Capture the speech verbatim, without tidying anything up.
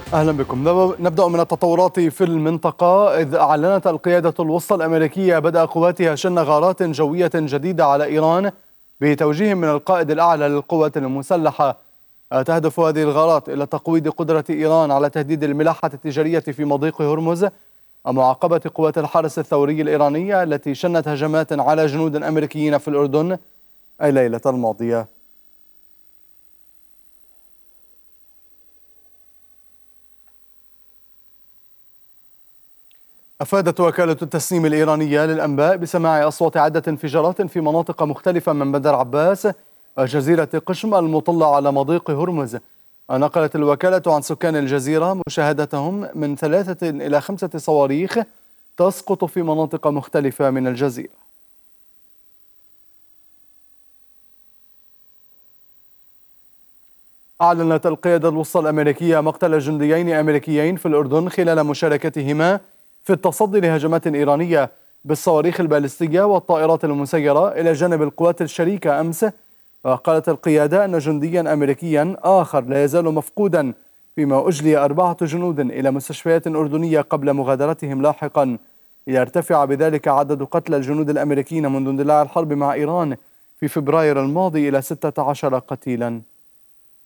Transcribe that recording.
أهلا بكم. نبدأ من التطورات في المنطقة، إذ أعلنت القيادة الوسطى الأمريكية بدء قواتها شن غارات جوية جديدة على إيران بتوجيه من القائد الأعلى للقوات المسلحة. تهدف هذه الغارات إلى تقويض قدرة إيران على تهديد الملاحة التجارية في مضيق هرمز، ومعاقبة قوات الحرس الثوري الإيرانية التي شنت هجمات على جنود أمريكيين في الأردن الليلة الماضية. أفادت وكالة التسنيم الإيرانية للأنباء بسماع أصوات عدة انفجارات في مناطق مختلفة من بندر عباس وجزيرة قشم المطلة على مضيق هرمز. نقلت الوكالة عن سكان الجزيرة مشاهدتهم من ثلاثة إلى خمسة صواريخ تسقط في مناطق مختلفة من الجزيرة. أعلنت القيادة الوسطى الأمريكية مقتل جنديين أمريكيين في الأردن خلال مشاركتهما في التصدي لهجمات إيرانية بالصواريخ البالستية والطائرات المسيرة إلى جانب القوات الشريكة أمس. وقالت القيادة أن جنديا أمريكيا آخر لا يزال مفقودا، فيما أجلي أربعة جنود إلى مستشفيات أردنية قبل مغادرتهم لاحقا، ليرتفع بذلك عدد قتلى الجنود الأمريكيين منذ اندلاع الحرب مع إيران في فبراير الماضي إلى ستة عشر قتيلا.